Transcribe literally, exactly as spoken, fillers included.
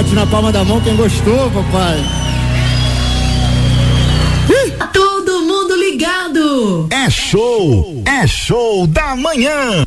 Bote na palma da mão quem gostou, papai. Todo mundo ligado. É show, é show da manhã.